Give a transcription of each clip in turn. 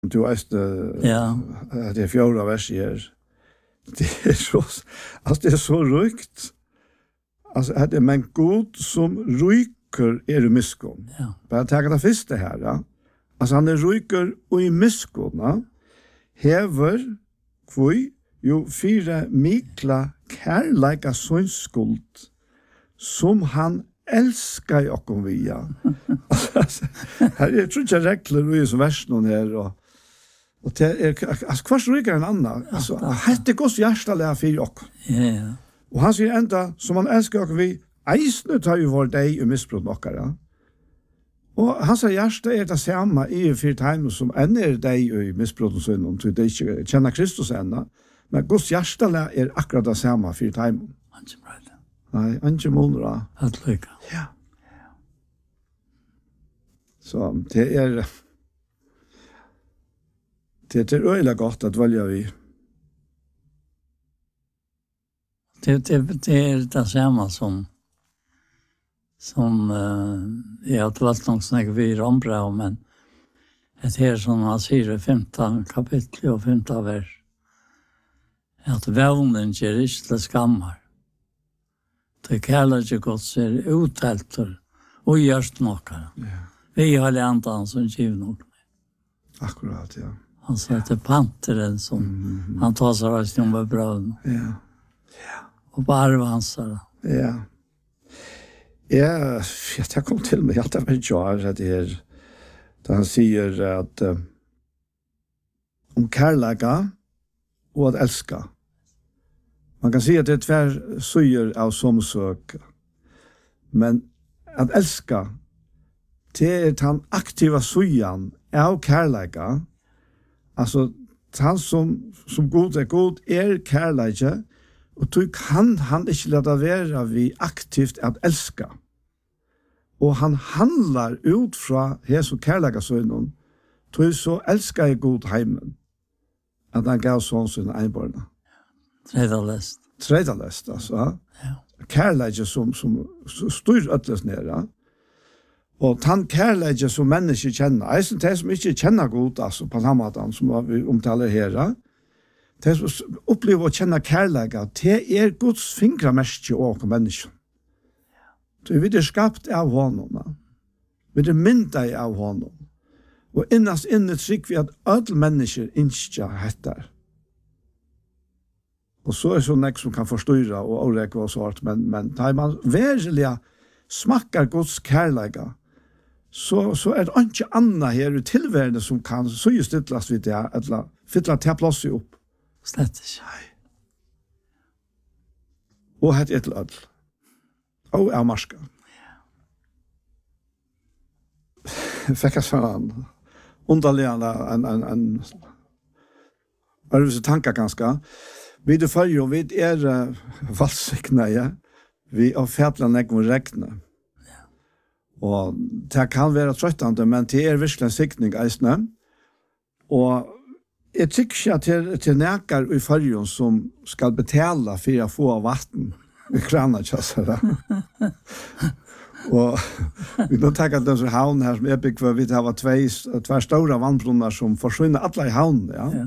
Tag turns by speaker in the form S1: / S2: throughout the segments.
S1: Du vet, det 4 vers här. Det så, alltså det så rykt. Alltså att det men god som ryker misskon.
S2: Ja.
S1: Bara ta det första här, ja. Alltså han ryker och i misskon, ja. Hever kvui jo 4 mikla kärleika skuld som han älskar och via. Här tror jag regler i så versen här och det alltså kvart ryker en annan. Alltså det går så hjärtligt för och.
S2: Ja.
S1: Och han säger ända som han älskar och vi eisne tar ju vår dig och missbrott nockara. Och hans hjärta det samma i 4 timer som änner dig och missbrott och synd om du inte känner Kristus ända. Men Guds hjärta akkurat det samma 4 timer. Nej, inte månra.
S2: Att lycka.
S1: Ja. Så det är öjla gott att välja vi.
S2: Det är det samma som jag har valt någon snack vi rombra om, men det här som han säger i 15 kapitel och 15 vers. Att vävnen ger inte till skammar. Det kallar inte gott sig uttälter och görs nockare.
S1: Ja.
S2: Vi har andan som giv nog.
S1: Akkurat, ja.
S2: Han sätter panteren som han tar sig av sin med bröden.
S1: Ja. Ja.
S2: Och bara ansar.
S1: Ja. Ja, jag kom till mig att det var jag att det här där han säger att om kärleka och att älska. Man kan säga att det är tvär syr av somsök. Men att älska det är den aktiva syjan av kärleka. Alltså han som god är kärleka. Og du kan han ikke lade være vi aktivt at elska. Og han handlar ut fra Jesu kærleikasøgnen, du så elskar jeg god heimen, at han gav sånn sin einbarna. Tredalest, altså.
S2: Ja.
S1: Kærleik som styr øtles nere. Og han kærleik som mennesker kjenner, jeg synes det som ikke kjenner god, altså, på samme måte som vi omtaler her, det som opplever å kjenne kærlega, det Guds fingramerke og mennesken. Vi er skapt av honom. Vi er myndet av honom. Og innast inne trygg vi at alle mennesker ikke heter. Og så det sånn som kan forstyrre og avrekke og sånt, men da man virkelig smakker Guds kærlega, så det ikke annet her i tilværende som kan så justitlas vid det, eller fylle til plass opp.
S2: Slett ikke.
S1: Og hette et eller annet. Og er marska. Fikk jeg sånn underlig en øvelse tanker ganske. Vi det følger, vi valgsikne, ja. Vi har fætlet nek må regne. Og det kan være trøttende, men det virkelig en sikning eisne. Og jeg tykker ikke at det er nækker i følgen som skal betale for å få vatten i kranen, kjøsere. Og vi nå tenker at den som havn her som bygd for, vi har två store vannbrunner som forsvinner alle i havn, ja.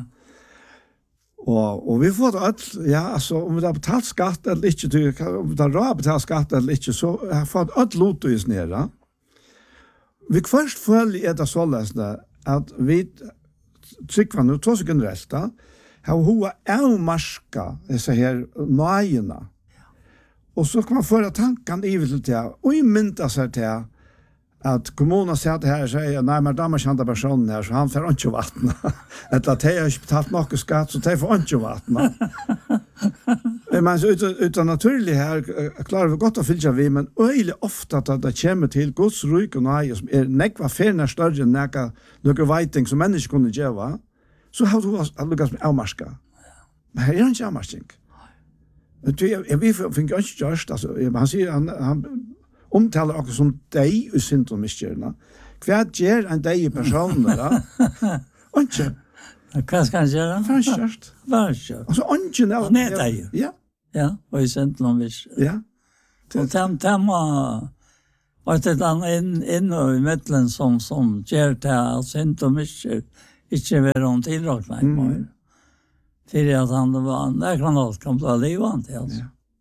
S1: Og vi får det alt, ja, altså, om vi har betalt skatt eller ikke, om vi har råd betalt skatt eller ikke, så har vi fått alt lot i snere. Vi først følger det så løsende at vi trykker nå, to sekunder etter, har hun avmarska disse her nøyene. Og så kan man føre tanken i til det, og i mynda seg til at kommunen sier det her, sier, nei, men damer kjente personen her, så han får ikke vattne. Etter at de har ikke betalt noe skatt, så de får ikke vattne. Men utan naturlig her, klarer vi godt å fylle vi, men øyelig ofte at det kommer til Guds ryk og nøye, som nekva ferner større enn noen veiting som mennesker kunne gjøre, så har du lykkes med avmarska. Men her ikke avmarsking. Vi finner ikke gjørst, altså, han sier, han omtaler akkurat som deg og sint og miskjørende. Hva gjør en deg i personer, da? Ikke.
S2: Hva skal han gjøre?
S1: Franskjørst.
S2: Franskjørt.
S1: Altså, ikke nå.
S2: Han deg.
S1: Ja.
S2: Ja, og i sint og miskjørende.
S1: Ja.
S2: Og de var det inn og i midtelen som gjør det, sint og miskjørende, ikke være om tilrakning mer. För att han var närklant kan bli levande alltså.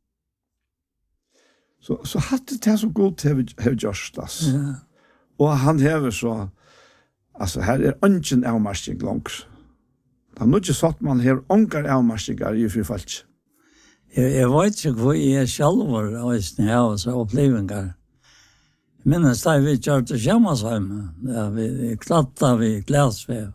S1: Ja. Så hade det så gott have just us.
S2: Ja.
S1: Och han häver så alltså här är ungen avmarsking långs. Han nu just sagt man här onkar avmarskingar i för falsk.
S2: Jag vet inte vad jag själv var och så upplevelser. Men det står vi kört till Sjömasheim. Ja, vi klattade vid glasväv.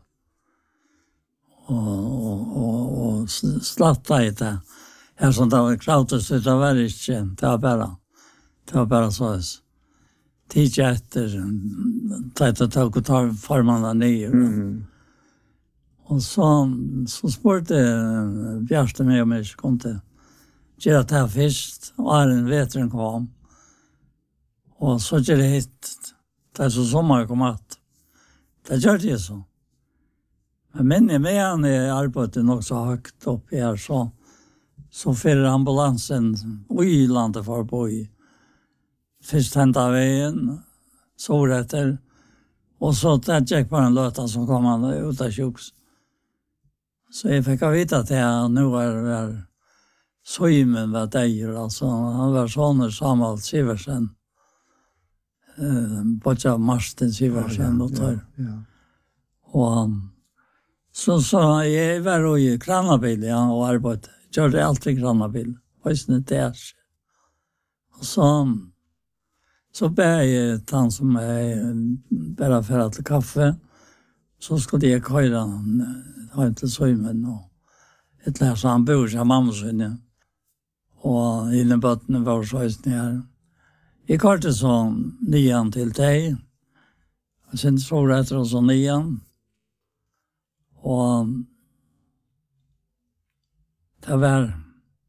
S2: Och slatta i det. Här som det var klart så det var inte. Det var bara så. Tidje efter. Ta formarna ner. Och så spurte Bjørste mig om jag kunde göra det här först. Och en vetren kom. Och så gjorde det hit. Det är så sommar kom att. Det gör det så. Men i medan jag arbetade nog så högt upp här så för ambulansen i landet för på i. Först hända vägen, så rätter. Och så där gick bara en löta som kom han ut av sjuks. Så jag fick veta att jag nu var Søymen var där. Alltså han var sonen Samuel Siversen. Både Marsten Siversen och tar.
S1: Ja.
S2: Och så jag var i Kranabil och arbetade. Gjorde alltid Kranabil. Visst inte det. Och så bär jag han som bara för till kaffe. Så skulle jag köra han till Søymen och ett lär så han bor som mamma sinne. Och inne botten var så just ner. Jag körde så 9 till dig. Och sen så rätt och så 9. Och det var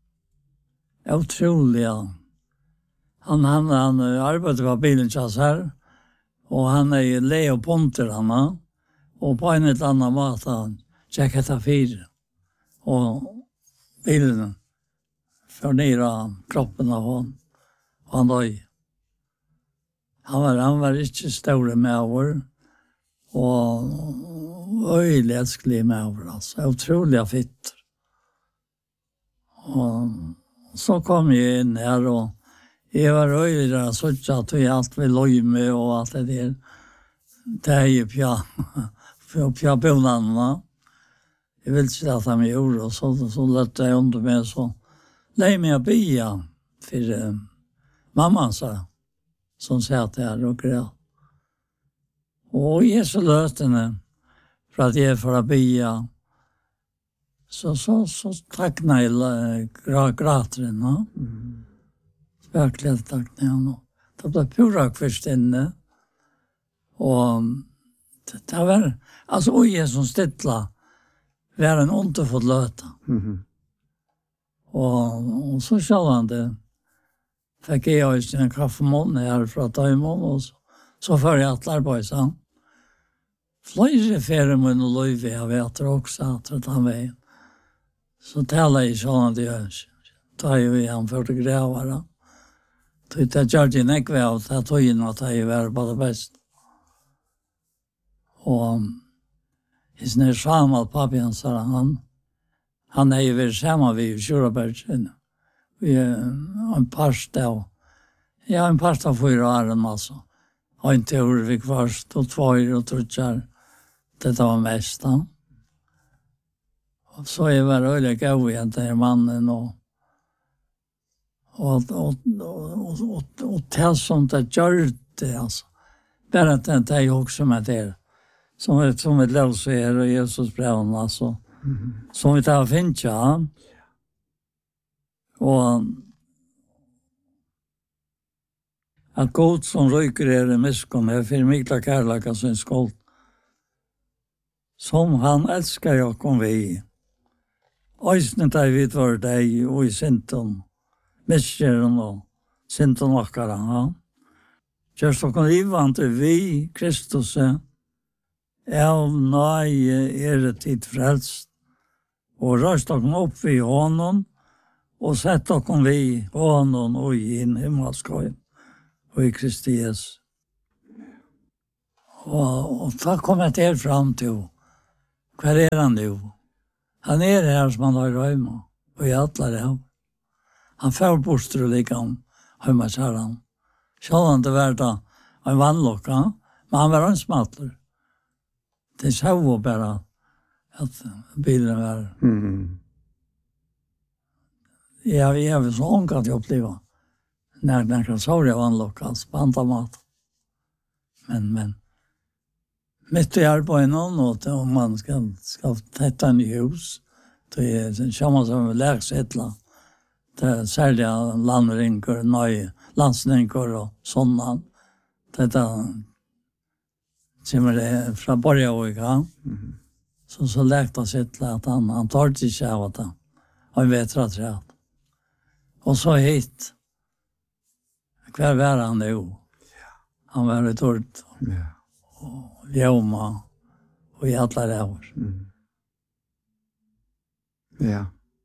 S2: otroliga. Han arbetade på bilen här. Och han är Leo Ponter han. Och på en eller annan mat han checkade 4. Och bilen förnera kroppen av honom. Och han dög. Han var inte stor med år. Och öjlig älsklig med år. Alltså. Otroliga fitt. Och så kom jag in här och jag var öjlig där så att jag allt vill loj med och allt det där. Det är ju pja bonarna. Jag vill inte att han gjorde och så lät jag under mig så. Lägg mig att bya för mamman sa som satt där och grät. Och jag så löt henne för att jag får bya. Så tackade jag gratren. Ja? Verkligen tackade jag. Det blev pura först inne. Och det var, alltså och jag som stättla var en underfått löta. Och så självande fick jag just en kaffemån här från Taimon och så för jag att arbeta. Flera färre mun och löjve jag vet också att han vägen. Så talade jag sådant jag tar ju han för att gräva då. Det gör det inte av att ta in att jag var på det bäst. Och i sin Samuel pappan sa han är ju väl samma vid Sjurabergen. Vi är en parsta. Ja, en parsta 4 år alltså. Och inte hur vi kvarst och 2 år och 3 år. Det var mest. Och så är det väldigt gav igen den här mannen och det som det gör det alltså. Bara att det är också med det. Som ett lösa här och Jesus brevn alltså. Som vi tar finns ja. Och att god som ryker är i miskom är för mikla kärleka sin skuld. Som han älskar jag kom vi. Öjsnet är vid var dig och i sinton. Miskjeren och sinton åkara. Ja. Just och livande vi, Kristus, av nøye er tid frelst, og røst dere opp i hånden, og sett dere vi hånden og i en himmelskøy, og i Kristi Jesus. Og da kom jeg til frem til, Hva han nu? Han här som han har röjma. Och i alla det. Han får bostad och likam hemma kärran. Självan det var då en vannlocka. Men han var en smatler. Det så bara att bilen var... Jag var så ung att jag uppleva. När jag såg det vannlockas på andra mat. Men mitt i arbetet och om man ska tätta en hus, det är samma som lägsättla. Det är särliga landrinkor, landsrinkor och sådana. Detta kommer det från början. Så lägta sättla att han tar till sig av det. Han vet rätt rätt. Och så hit. Kvar var han nu. Han var ett ord. Och Joma. Och i alla det år.
S1: Ja.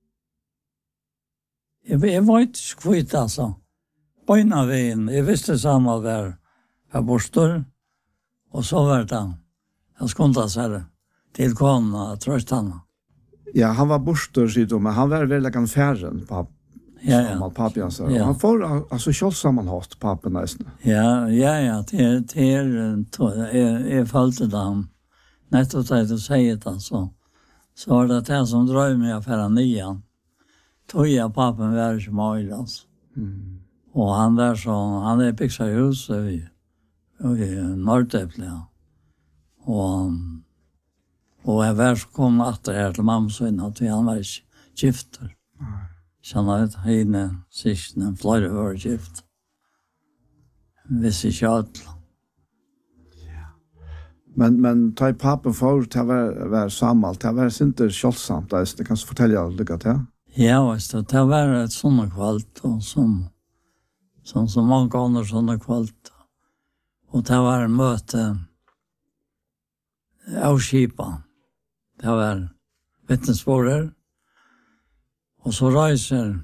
S2: Jag var inte skvitt alltså. Böjna vägen. Jag visste samma där. Jag bostor. Och så var det. Jag skundade sig till kona och tröstarna.
S1: Ja, han var bostor sitt men han var väldigt en färren på pappan så.
S2: Ja.
S1: Han får alltså kjolsammanhatt pappan nästan.
S2: Ja, det är följt dem. Nettopp det du säger det så var det som dröj mig för nian. Tog jag pappan var som möjligt alltså. Och han är byggt hus i Norrtäpple. Och jag var så kom att det här till mammasyn att han var gifter. Så han hade henne sisten flera år gift. Visst inte allt.
S1: Men ta i pappen för att var sammalt, det var inte kjolsamt, det kan du fortälja lycka till?
S2: Ja, det var ett sådant kvalt, och som så många andra sådana kvalt. Och det var en möte av skipa. Det var vittnesbörder. Och så reiser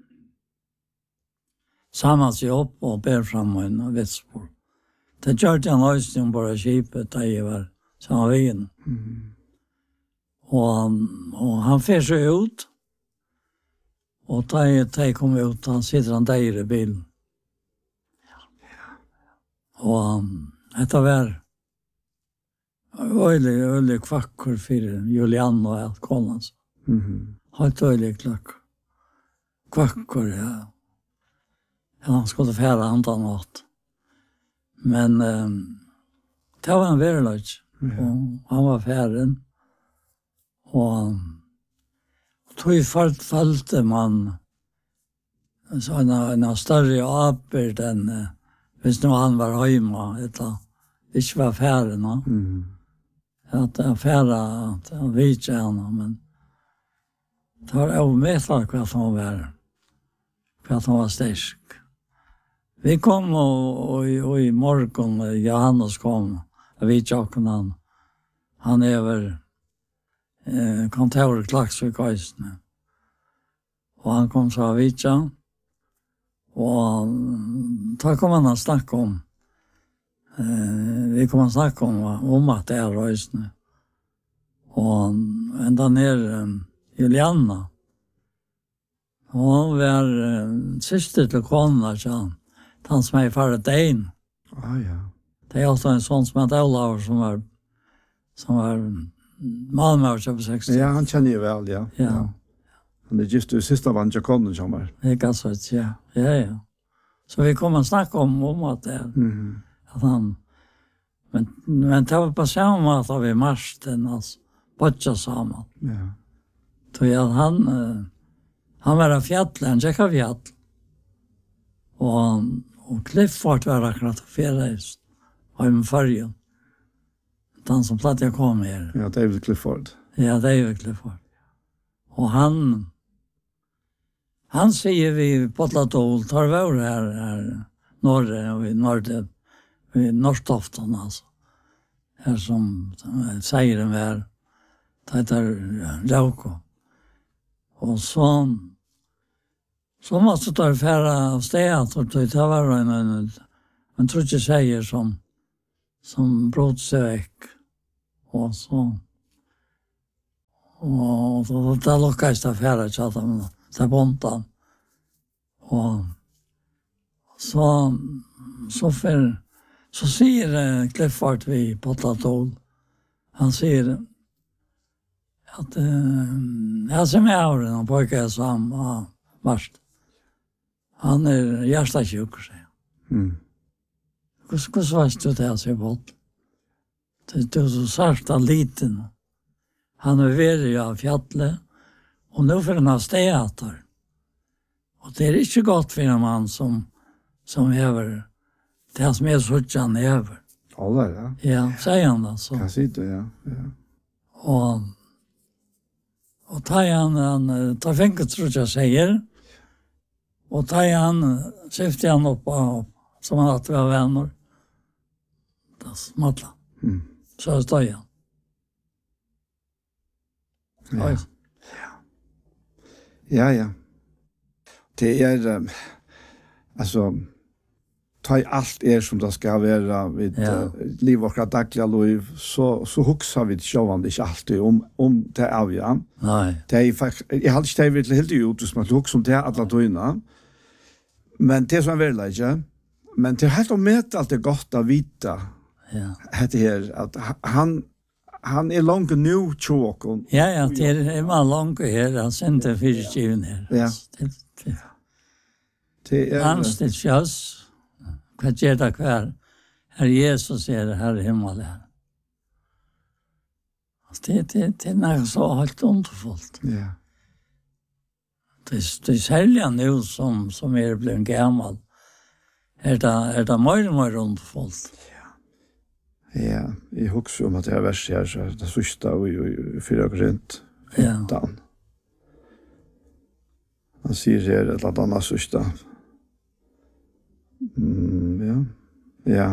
S2: samman sig upp och ber fram en vittnesbörd. Det gör jag lösning bara skipet där jag var samma vägen. Och han fer sig ut. Och där jag kom ut, han sitter han där i bilen. Och det var öjlig kvackor för Julian och allt kollans. Helt öjlig kvackor, ja. Han skulle färra andan åt. Men det var en verklig. Och han var färren. Och tog följde man så en större apert än hvis nu han var hemma. Det var färren. Att färra, att vitja honom. Men det var omätligt vad han var. Vad han var stärsk. Vi kom och i morgon, Johannes kom, och vi tjockade han över kontoret Klaxvik Øysene. Och han kom så av vitja, och då kom han att snacka om, vi kom att snacka om att det är Øysene. Och ända ner Juliana, hon var syster till konen, så han som är för ett en.
S1: Ja.
S2: Det är också en sån som heter Olav som var Malmö 60.
S1: Ja, han känner ju väl, ja. Han är just det sista vann jag konen som var.
S2: Det är ganska så, ja. Så vi kommer att snacka om att det är. Att han, men det var på samma att vi marsten, alltså, botcha samman.
S1: Ja.
S2: Så jag han var av fjällen, han tjeckade fjäll. Och Clifford var akkurat färdigt av en färgen. Den som platt jag kom här.
S1: Ja, David Clifford.
S2: Ja, David Clifford. Och han säger vi på Platål, tar vi över här norr i Norrstoften alltså. Här som säger den här, det heter Rauko. Och så måste ta färra av stedet, och det var en tror inte säger som brott sig väck. Och så Og da lukkast det færre tjata, men det er bontan. Og så sier Clifford vi på Tatol, han sier at jeg ser med av den pojke som var varst. Han hjertasjuk, sier han. Hvordan varst du det, sier Bolt? Det så särskilt liten. Han vært av fjallet, og nå får han ha steater. Og det ikke godt for en mann som hever, det som så han hever.
S1: Alla, ja.
S2: Ja, sier han da. Så.
S1: Kan si det, ja.
S2: Og tar han tar fengt, tror jeg sier, og tar han, skifter han opp som han at vi var venner. Det smatla. Så stod han.
S1: Ja. Det altså, ta allt som det skal være vid liv og dagliga liv, så huksa vi sjåvande ikke alltid om det ja.
S2: Nei.
S1: Jeg hadde ikke det virkelig helt ut, hvis man huksa om det alle døgna. Men det som er ikke. Men det helt å møte alt det godt å vite. Ja. Det her, at han langt nu tjåkon.
S2: Ja, det man langt her, han sendte 24 her.
S1: Ja. Det
S2: han stilt fjøs, hva gjør det hver? Her Jesus her himmel her. Det noe så helt underfullt.
S1: Ja.
S2: Det særlig nu som blevet gammel, det mer underfullt.
S1: Ja, jeg husker om at jeg vers her, så det sørste i 4 Korint. Ja. Han sier her et eller annet sørste. Ja,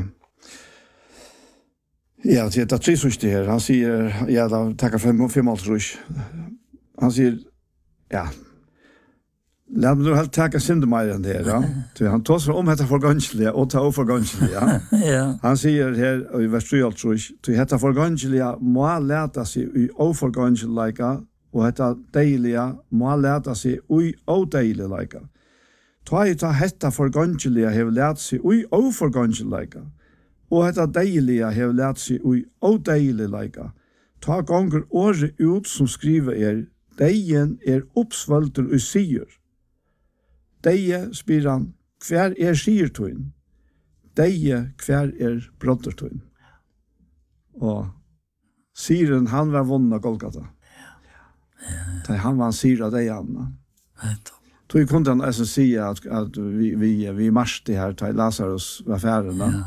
S1: det er 3 sørste her. Han sier, ja, da takker 5 rus. Han sier, ja, la meg helt takke synde mer enn det, ja. Han tar seg om dette forgangelige og tar forgangelige, ja.
S2: Ja.
S1: Han sier her i vers 3, til dette forgangelige må lete seg i oforgangelige, og dette deilige må lete seg i odeilige. Ta i ta dette forgangelige har lete seg i oforgangelige, og dette deilige har lete seg i odeilige. Ta ganger året ut som skriver deien oppsvalter og sier. Deie, spyr han, hver skiertøyen? Deie, hver brottertøyen? Og siren, han var vunnet av Golgata. Ja. Han var en syr av deg, Anna. Tog kunne han altså si at vi marsste her til Lazarus var færende. Ja.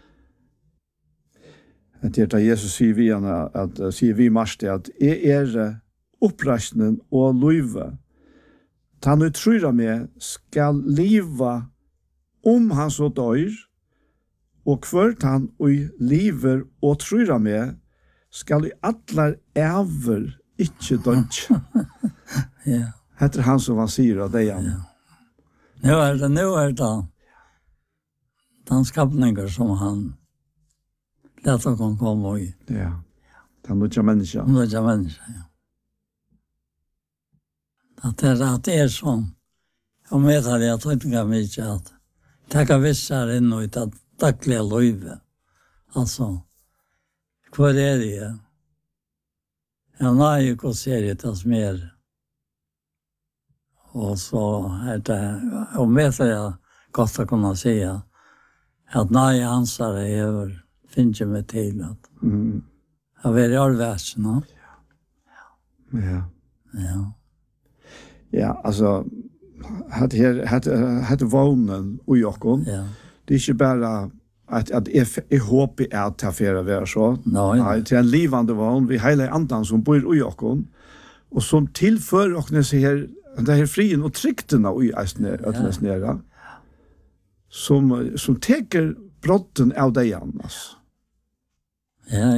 S1: Det da Jesus sier vi henne, sier vi marsste at oppreisningen og løyve, han utrydda med skal liva han så dør, og hvert han lever og trydda med skal i atler æver ikke dønt.
S2: Ja.
S1: Heter han som han sier av deg.
S2: Ja. Nå er det den skapninger som han lette kan komme i.
S1: Ja. Den nødja menneska.
S2: Ja. At det sånn, og med det jeg tenker mye at det kan visse her inn og det daglige løyve. Altså, hva det? Ja, nei, hva ser det som Og så det, og med det jeg godt å kunne si at nei, hans jeg finner meg til at jeg vil gjøre versen.
S1: Ja.
S2: Ja.
S1: Ja, altså, hette vånen og jokken, det ikke bare at jeg håper at det er være så. Nei, det en livande vån, vi hele andan som bor i jokken, og som tilfører okkene seg her, det her frien og tryktene i øtnes nere, som teker brotten av deg, Annas.
S2: Ja.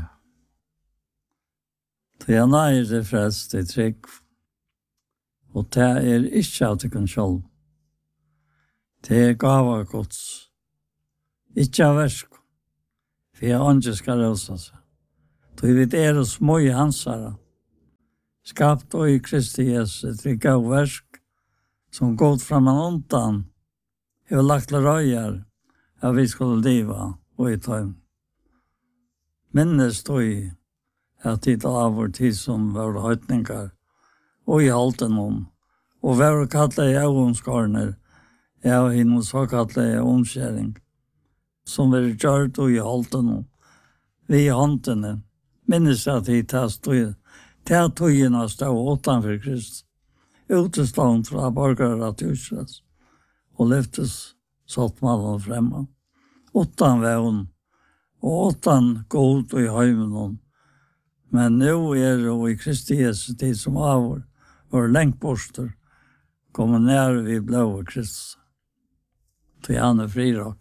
S2: Det nei, det frest, det trygg. Og det ikke av det selv. Det gav av gods. Ikke av versk. For jeg ikke skal røse seg. Så vi vet små i hans her. skapt og i Kristi Jesus til gav versk, som gått fram en ontan, har lagt røyer, at vi skulle liva og i tøym. Minnes du i at tid av vår tid som var høytningar, og i halten om, og var kattle i avomskarner, og i noen såkattle i omskjæring, som var gjørt og i halten om, vi i håndene, minnes at tid til tøyene stod utenfor Kristus, utestånd fra borgere til Israels, og lyftes sottmannen fremme. Utan vevn, og utan god i heimen. Men nå det i Kristi Jesu tid som avår, og lengt borster, kommer nær vi blå Kristus. Til han frirak.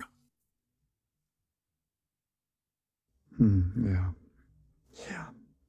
S1: Ja. Ja.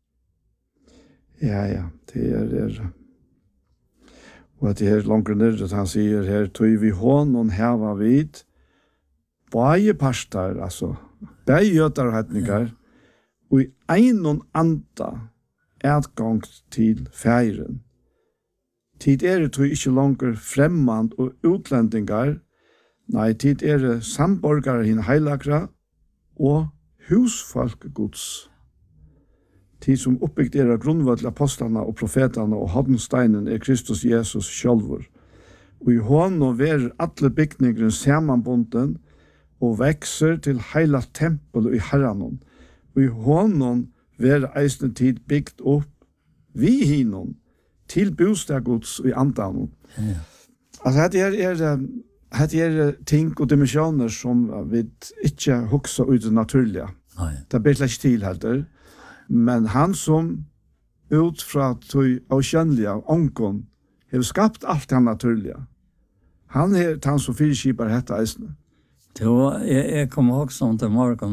S1: Ja, det og at det er langt ned, at han sier her, tog vi hånd og heva vid, bare pastor, altså, bare gjøter og hetninger, og i en og anda etgang til feiren. Tid det tog ikke langer fremmand og utlendingar, nei, tid det samborgare hinn heilagra og husfolk Guds. Tid som oppbyggt av grunnvall til apostlarna og profetarna og hoddensteinen Kristus Jesus sjálfur. Og i hånden ver alle bygningren samanbunden og vekser til heila tempel i herranon. Og i hånden ver eisne tid byggt opp vi hinnon til bostad Guds i andanon.
S2: Ja.
S1: Altså, det ting og dimensjoner som vi ikke hukser ut det naturlige.
S2: Nei.
S1: Det blir ikke til heller. Men han som ut fra tog av kjønnelige ångon har skapt alt det naturlige. Han han som fyrskipar hette eisne.
S2: Jeg kommer også om til morgen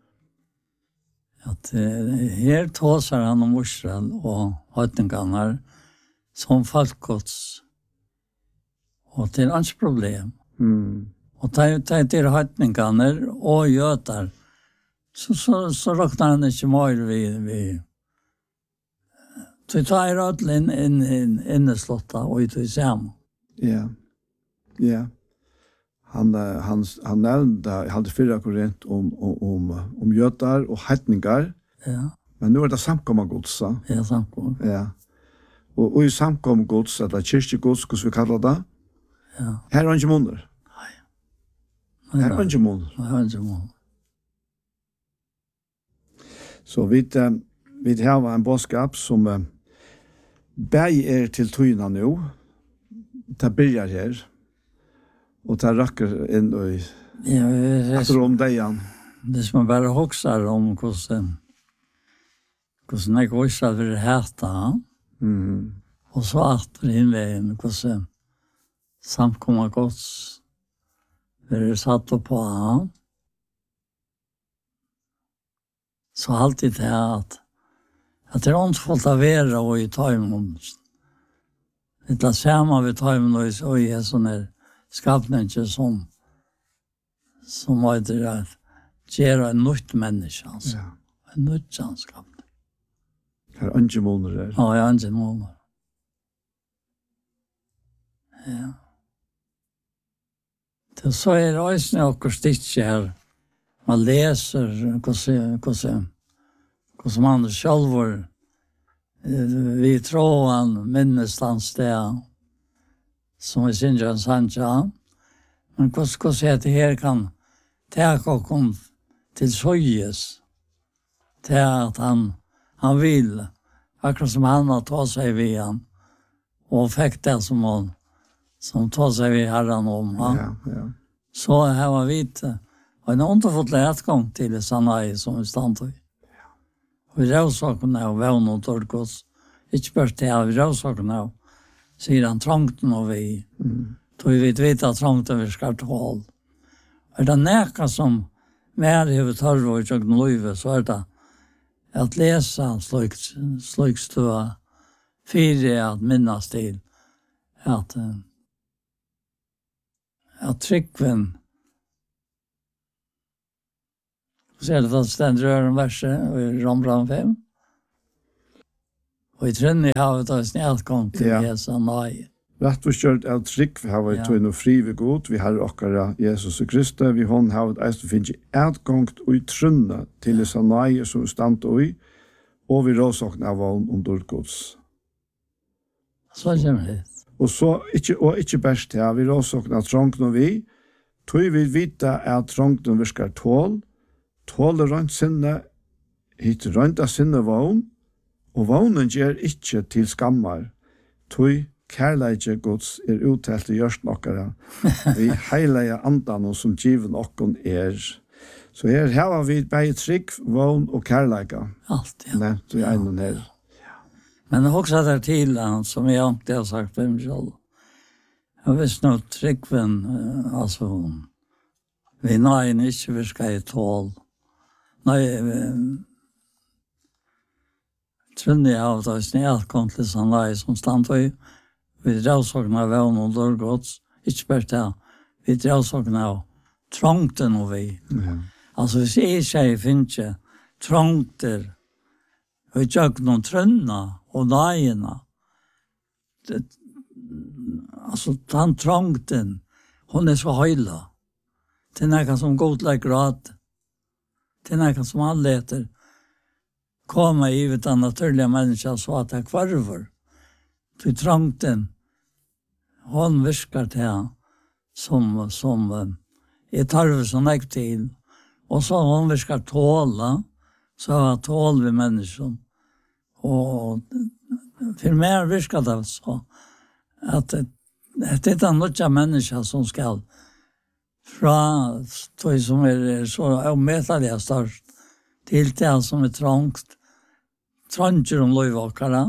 S2: at her tåser han om Israel og høytingarna som falkots. Og det hans problem. Og det høytingarna og gjøtar så råknar han ikke mer vi så tar jeg inneslotta og ut i sammen.
S1: Ja. Ja. Han nevnte, jeg hadde 4 korrent om jøtar og hetningar.
S2: Ja.
S1: Men nå det samkomma godsa.
S2: Ja, samkomma.
S1: Ja. Og i samkomma gods, eller kyrkjegods, hvordan vi kallar det,
S2: ja.
S1: Her ikke måneder.
S2: Nei.
S1: Her ikke måneder.
S2: Her ikke måneder.
S1: Så vi har en bådskap som bæg til tøyna nå. Det begynner her. Og det rakker inn og etter om deg igjen.
S2: Hvis man bare hokser om hvordan jeg også vil hete, og så etter innveien hvordan samkommer gods vil satt opp på han, så alltid det at det er åndsfullt av være og i tøymon. Det er samme vi tøymon og i sånn her skapningen som heter at gjøre en nytt menneske, altså.
S1: Ja.
S2: En nytt skapning.
S1: Her ikke måneder der.
S2: Ja, ikke måneder. Ja. Det så det også noe stikker her. Man leser hvordan man selv vi tror han minnes han sted som vi synes han sannsja. Men hvordan det her kan ta og til søyes til at han vil akkurat som han har tatt seg ved han og fikk det som tatt seg ved herren om han.
S1: Ja.
S2: Så her var vite og en underfull etgang til Sanai som vi stand i. Vi råsakene av vevn og torgås. Ikke bare til vi råsakene av, sier han trangten og vi. Så vi vet at trangten vi skal ta hold. Det neka som mer i tørre og ikke løyve, så det at lese slik stå fire at minnes til at tryggven så det at stendt røren verset i Rambran 5. Och I trunn I havet har snällkom till Jesu nej.
S1: Rätt och kört av trygg, vi har varit nu fri vid god, vi har okkara Jesus och Kristus, vi hon havet eist finnes utgångt och I trunna till Jesu nej som stand och vi råsakna av under Guds.
S2: Så kommer det.
S1: Og så, ikke best her, vi råsakna trångten vi, tog vi vite at trångten virkar tåler rønt sinne, hit rønt av sinne vogn, og vognen gjør ikke til skammar, tog kærleidje Guds uttelt I gjørst nokkara, vi heileie andan som given okkon Så her var vi bare trygg, vogn og kærleika.
S2: Allt, ja.
S1: Nei, så er en her.
S2: Men också där till som jag inte har sagt för mig själv. Jag visste nog tryggven, alltså, vi nej inte vi ska I tål. Nej, trunn jag av det snällt kom till sån nej som stand vi dråsakna vän och dörgods, inte bara det, vi dråsakna av trångten och vi. Alltså, hvis jag säger finns det trångter, och jag någon trunna och najena. Alltså han trångten. Hon så höjla. Det något som godlägger grad. Det något som alla letar. Komma I vet en naturliga människa så att det kvarvar. Till trångten. Hon viskar till som är tarv som ägt till. Och så hon viskar tåla. Så att tål vi människan. Och för mig viskar det så att det är en nödja människa som ska från det som är så omätliga störst till det som är trånger om lojvåkare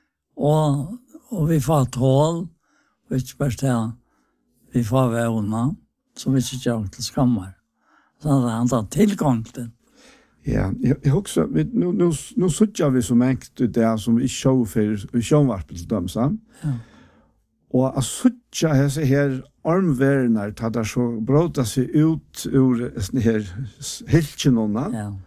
S2: och vi får tål och inte bara vi får vävna som vi inte gör till skammar. Så han tar tillgång till.
S1: Ja, jag också nu söker vi som enkt det som vi show för showvarpet till dem så. Ja. Och att söka här armvärnar tar där så bråta sig ut ur sån här helgenonna. Ja.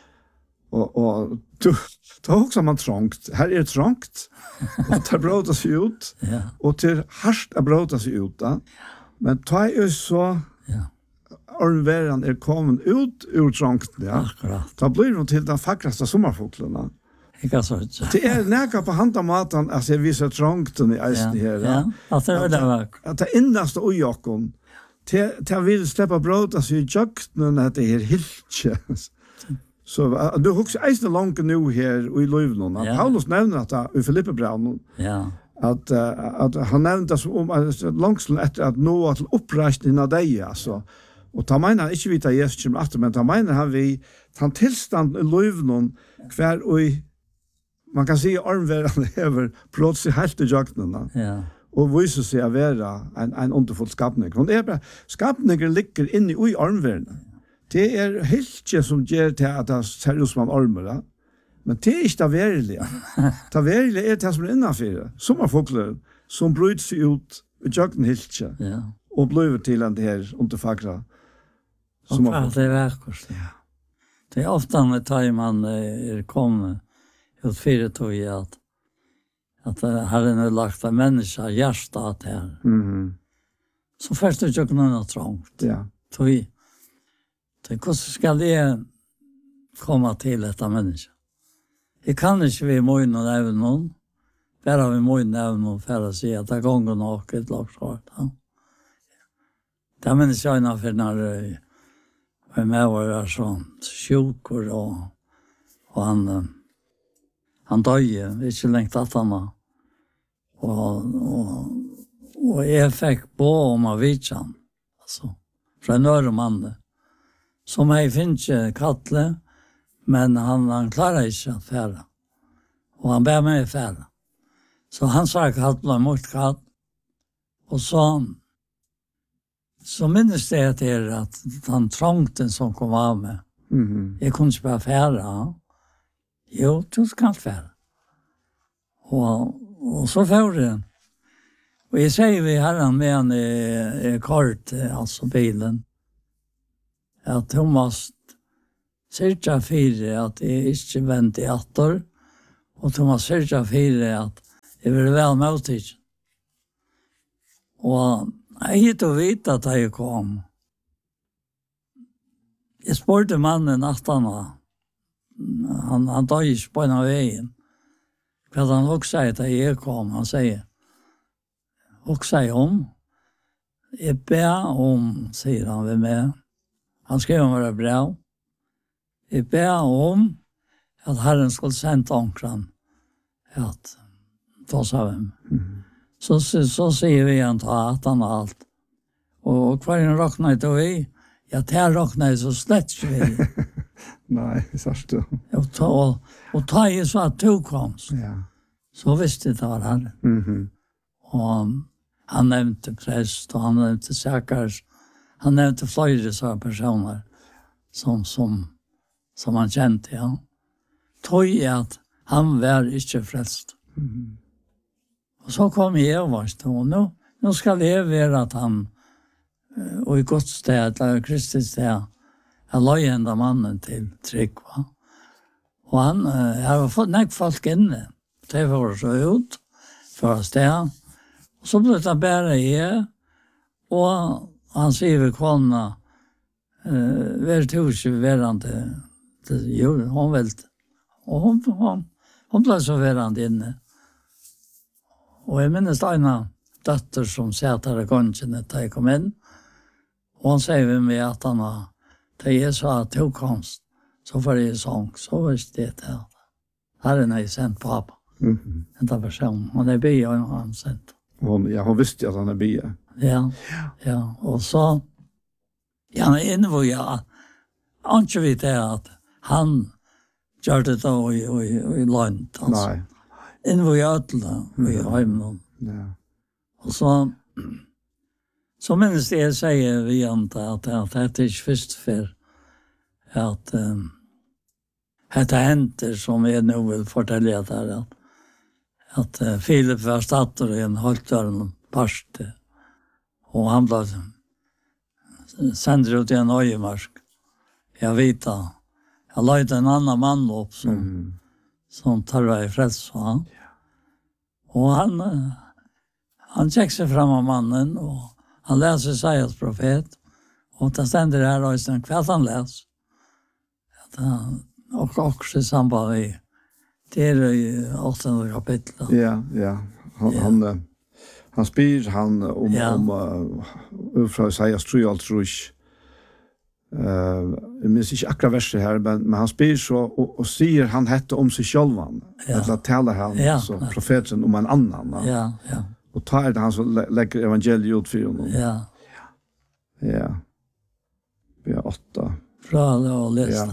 S1: Och då också man trångt. Här är trångt. Och tar bråta sig ut. Ja. Och till harst att bråta sig ut då. Men tar ju så armvärnan kommen ut ur trångten, ja.
S2: Akkurat.
S1: Då blir de till den vackraste sommarfåglarna.
S2: Ikke så.
S1: Det näka på handamaten att jag visar trångten I eisen här.
S2: Ja, att det det vackert.
S1: Att det innaste ojakon. Det vill släppa bråta sig I jöknen att det är hiltje. Så du huxar eisen långt nu här I Lövnån. Paulus nämner att I Filipperbrevet.
S2: Ja.
S1: Att han nämnde som långslån efter att nå till uppreisningen av dig, alltså. Och ta menar inte vita Jesus som att men ta menar han vi han tillstånd I Lövnån kvar och man kan se armvärden över plötsligt helt I jöknen. Ja. Och visar sig att vara en underfull skapning. Och det är bara skapningen ligger inne I armvärden. Det är helt som ger till att det ser ut som en armar. Men det är inte det verkliga. Det verkliga är det som är innanför. Sommarfåglar som bryter sig ut I jöknen helt. Ja. Och blir till det här underfagra.
S2: Och det är verkligt. Ja. Det är ofta när man är kommit ut företag att har nu lagt en människa hjärtat här. Så först du inte någon trångt. Ja. Hur ska det komma till detta människa? Det kan inte vi mojna även någon. Bara vi mojna även någon för att säga att det gånger något ett lagskart. Ja. Det är människa för när var med var så sjuk och han döde inte längt att han och jag fick på om av vitsan alltså från Norrman som jag finns Katle men han klarar inte att färra och han bär mig färra så han sa Katle mot Katt och så minns det att han trångten som kom av med. Jag kunde inte bara färra. Jo, du ska färra. Och så får det. Och jag säger vi herran med en kort, alltså bilen. Att hon måste syrka fyra att det inte vänt I attor. Og de har sørget for det at jeg vil vel møte. Og jeg gitt å vite at jeg kom. Jeg spurte mannen nattene. Han tar ikke på en av veien. Hva han også sier at jeg kom. Han sier, også sier om. Jeg ber om, sier han ved meg. Han skrev om det brev. Jeg ber om at Herren skulle sende omkring at ta seg hvem. Så sier vi han ta at han har alt. Og hver en råkner til vi, ja, det råkner så slett ikke vi.
S1: Nei, sørst du.
S2: Og ta i så at du kom.
S1: Ja.
S2: Så visste jeg det var Herren. Og han nevnte prest, og han nevnte säkers. Han nevnte flere sånne personer som han kjente, ja. Tog at han var ikke frelst. Og så kom jeg og nå skal jeg være at han og i godt sted, eller kristet sted, jeg la enda mannen til trygg, va? Og han, jeg har fått nek folk inne, det var så ut, for sted, og så ble det bare jeg, og han sier ved kona, hver tog ikke verande til jul, hun velte, og hun ble så verande inne. Og jeg minnes da en døtter som sier at det er gongene da jeg kom inn, og han sier ved meg at han har, da jeg sa at du komst, så var det sång, så var det det. Herren har sendt pappa. En av personen. Han er bia og han sendt.
S1: Hun visste at han er bia.
S2: Ja. Og så, ja, innenfor jeg, han ikke vet det at han gjør det da i land.
S1: Nei.
S2: Innenfor jeg ødela, i heimen.
S1: Ja.
S2: Og så minnes det jeg sier vi at det er ikke først for at det henter som jeg nå vil fortelle at Philip var stater i en halvdøren parste, og han ble sendt ut i en øyemarsk. Jeg vet da, jeg løyte en annen mann opp som tar vei frels for han. Og han tjekker seg frem av mannen, og han leser Isaias profet, og det stender her også hva han leser. Og også i samband med det i 8. kapitlet.
S1: Ja. Han spyr han fra Isaias 3, tror jeg. Jeg minns ikke akkurat verset her, men han spyr så, og sier han hette om seg selv. Eller taler han, så profeten om en annan.
S2: Ja.
S1: Og tar det han som legger evangeliet ut for honom. Ja. Vi har 8.
S2: Bra å lese.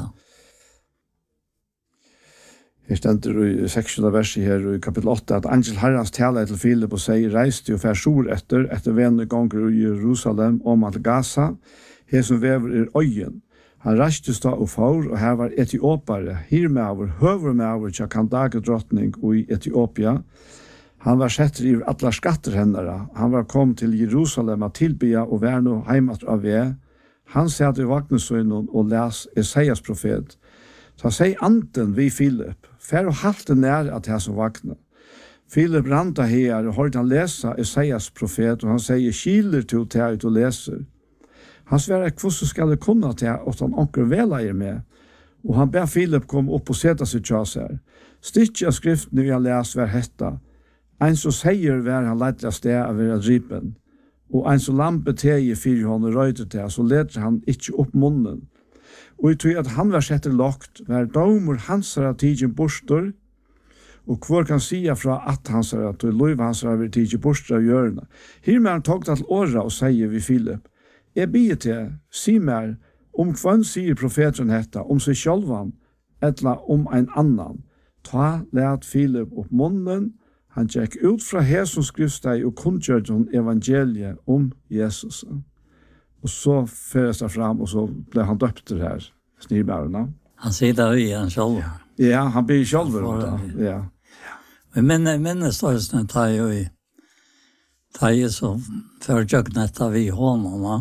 S1: Her stender i 6. verset her i kapittel 8 at Angel Herrens taler til Philip og sier reis til og fær sor etter venner ganger i Jerusalem og til Gaza, her som vever øyen. Han rastes da og for, og her var etiopere, hirmeaver, høvermeaver, tja kandagedrottning i Etiopia. Han var setter i alle skatter hennere. Han var kom til Jerusalem og tilbya og vær nå heimat av ve. Han satt i vagnesøynen og les Isaias profet. Så sier anden vi Philip, fær og halte nær at jeg som vakna. Philip randa her og hørte han lese Isaias profet, og han sier kiler til at du leser. Han svarer hvordan skal det kunne til at han anker veleier med, og han ber Philip komme opp og sette seg til oss her. Stikket av skriften vi har lest var hetta. En som sier hver han leiter av sted av være dripen, og en som lampe teg i fire hånd og røyter til, så leter han ikke opp munnen. Og jeg tror at han var sett lagt, var domer hans av tidsen borster, og hvor kan sia fra at hans av at lov hans av tidsen borster av hjørne. Her med han tog til åra og sier vi Philip, jeg bier til, si mer, om hvem sier profeten hetta, om seg sjølvan, eller om en annan. Ta let Philip opp munnen, han gikk ut fra Jesus skriftsteg og kunngjørte om evangeliet om Jesus. Og så føres det fram, og så ble han døpt til her, snirbærene.
S2: Han sier det i han selv.
S1: Ja, han blir selv. Ja.
S2: Men minnestørelsen tar jo i, så før jøgnet av vi hånden,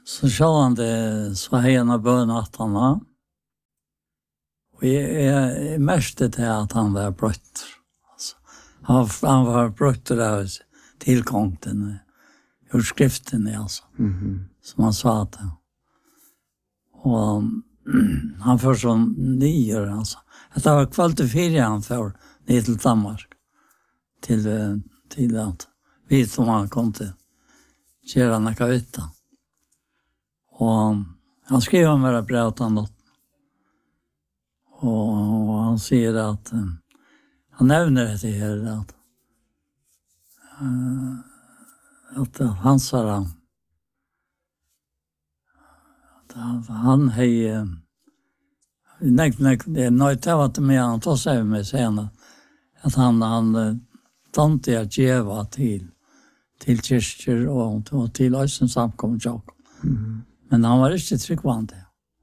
S2: Så sa det så har jag en bön att han har. Och jag märkte till att han var brött. Alltså, han var brött av tillgången ur skriften alltså. Som han sa det. Och han får så nyer alltså. Det var kvalitet 4 han får ner till Danmark. Till att veta om han kom till göra några vita. Och han skrev om det brevet och han säger att han nämner det här att han sa att han hej det nöjt av att med han tar sig med sen att han tante att geva till kyrkor och till ösen samkomst jag. Men han var inte tryggvande.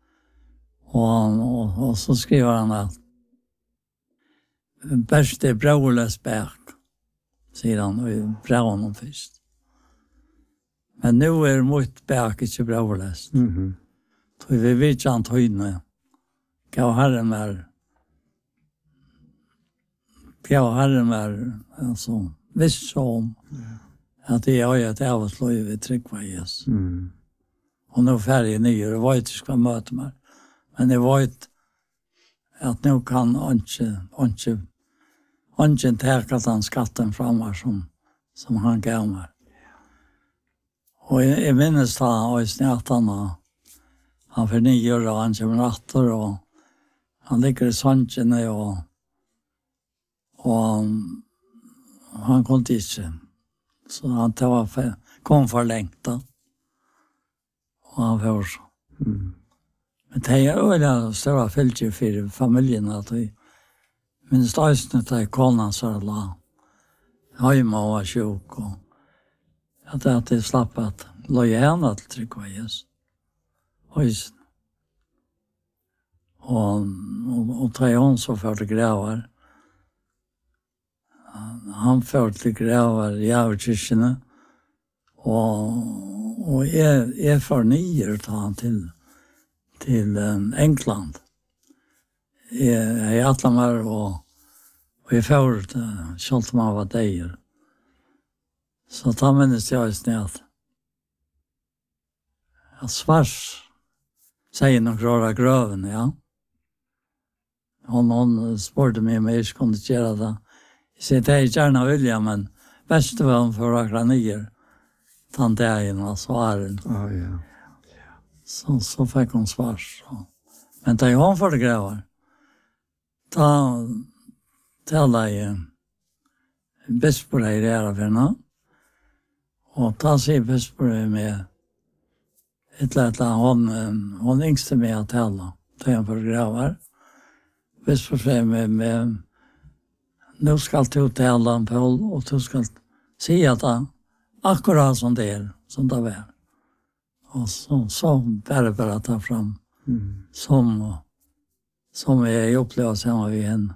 S2: Och så skriver han att bäste braules berg, säger han, och bra honom först. Men nu är mot berg inte braules. Så vi vet inte att höjna. Gav Herren är alltså visst om att det är ett avslöj vid tryggva Jesus. Och nu färger nyer, det var inte ska möta mig. Men det var inte att nu kan inte täcka den skatten framme som han gav mig. Och jag minns att han för 9 år och han kommer åter och han ligger i sången och han kom inte. Så han kom för längt då. Och han får så. Men det är öliga stora fältjer för familjen att vi minns stöjsnet av konan så är la hemma och var sjuk och att det slapp att loja henne till tryggva Jesus. Och tre hon så för det grävar. Han för till grävar i överkyrkene och är för 9 tar han till England. Jag atlamar och jag får kjalt man var där. Så tar minnes jag i snett. Jag svars säger några gröven, ja. Hon spurte mig om jag inte kunde göra det. Jag säger, det är gärna vilja, men bäst var hon för att ner tandägen och svaren.
S1: Ja.
S2: Så fick hon svars. Men det är hon för det grävar. Ta talade bispor i Räraverna. Och ta sig bispor med ett hon yngste med att tala. Ta hon för det grävar. Bispor säger med nu ska du tala Paul och du ska säga det akkurat som det är, som det var. Och så bara ta fram som jag upplever sen vi en.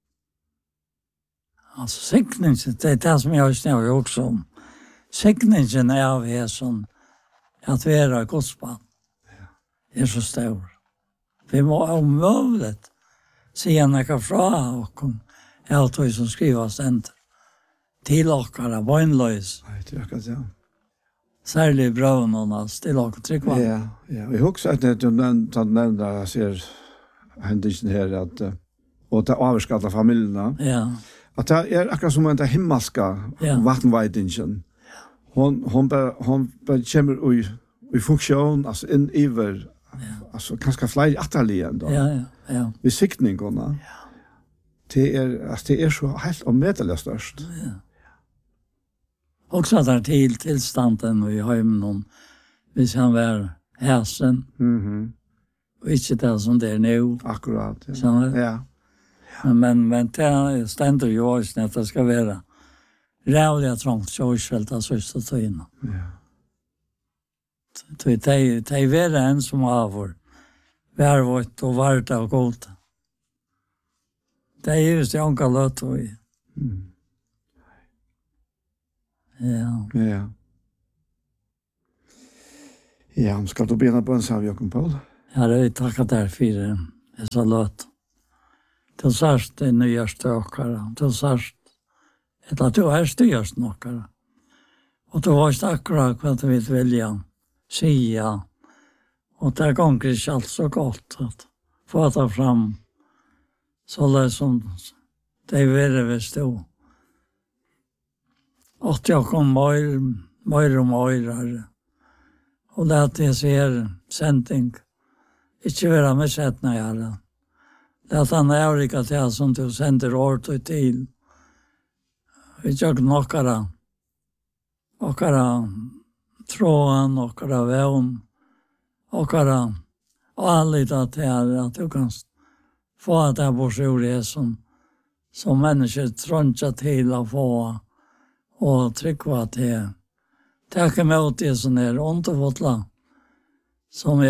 S2: Alltså säkningen, det är det som jag snävar också om. Säkningen är av er som att vi är godsbarn. Det är så stor. Vi må omöjligt se några fra och jag tror som skriver ständer. Till åkara, bönlös.
S1: Nej, det kan säga.
S2: Särskilt bra någon till åkara tryckva.
S1: Ja. Jag har också att det nämnda jag ser händelsen här att och det avskatta familjerna.
S2: Ja.
S1: Att det är akkurat som en himmelska vattenvägningen. Hon bara kommer i funktion alltså in över alltså kanske fler atelier då.
S2: Ja.
S1: Vi siktningarna. Ja. Det är så helt omedvetet störst.
S2: Ja. Också att det är tillstånden och vi har ju någon hvis han var häsen. Och inte det som det är nu.
S1: Akkurat.
S2: Ja. Men det ständer ju också att det ska vara rävliga trångt kjörsfält av sista tiden.
S1: Ja.
S2: Det är värre än som avår. Värvått och varta och gott. Det är just det onka lött och i.
S1: Ja, skal du begynne på en sav, Jakob Paul?
S2: Ja, det er takket der for jeg så løt. Til sørst det nye støkere, til sørst, eller til er styrst nokkere. Og det var ikke akkurat hva vi vilja sige, og det ganger ikke alt så godt at få det fram så det som det er vi stod. Og jeg kom mer og mer, og det at jeg ser sending, ikke være med settene gjerne. Det at han er ikke til som du sender året og til. Vi gjør nokkere tråden, nokkere vevn, nokkere anlita til at du kan få at det bor seg som mennesker trådger til å få og trykke til. Takk imot det som underfotla, som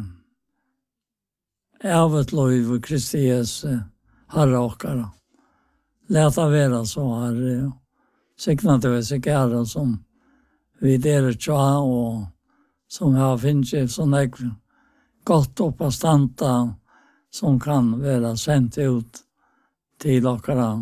S2: av et lov i Kristi Jesu herre okkara. Leta være så herre, sikna det var sikkert som vi deler tja, og som har finnet sånn godt opp av stanta, som kan være sendt ut til okkara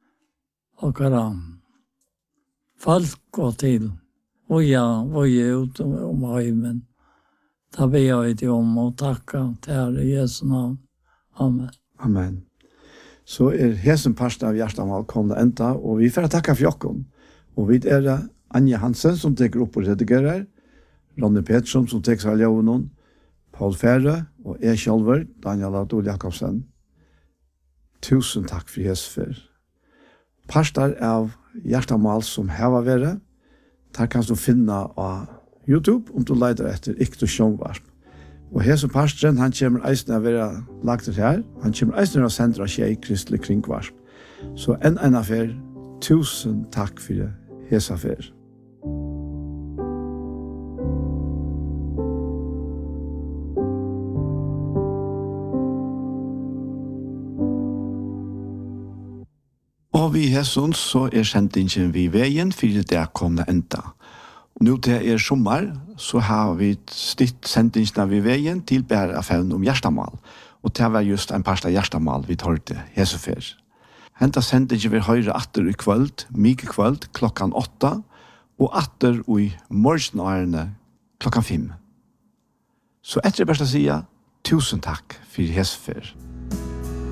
S2: folk og til voja ut om heimen. Da ber jeg til om og takka til Jesu navn. Amen.
S1: Amen. Så hesen parst av hjertemål kom det enda, og vi får takka for jokken. Og vi Anja Hansen som teker opp og redigerer, Ronny Pettersson som teker seg av noen, Paul Fære og jeg selv, Daniel Adol Jakobsen. Tusen takk for Jesu. Parstar av hjertemål som heva være, der kan du finne av YouTube om du leiter etter Ikto Sjånvarp. Og hese pastren, han kommer eisen av å være lagt her, han kommer eisen av å sende av Kjei Kristelig Kringvarp. Så en affær, tusen takk for hese affær. Og vi hesson så sendingen vi veien, for det komne enda. Og nå til sommer, så har vi stitt sendingene vi veien til bare affæren om hjertemål. Og det var just en parst av hjertemål vi tar til Jesufer. Henta sendingen vi høyre atter i kvöld, mye kvöld, 8, og atter i morgenårene 5. Så etter det beste å si, tusen takk for Jesufer.